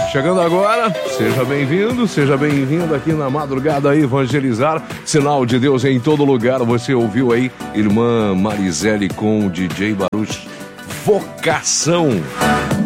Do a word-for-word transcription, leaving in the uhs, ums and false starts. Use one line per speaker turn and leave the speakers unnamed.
chegando agora, seja bem-vindo, seja bem-vindo aqui na madrugada a evangelizar, sinal de Deus em todo lugar. Você ouviu aí, irmã Marisele com o D J Baruch, Vocação.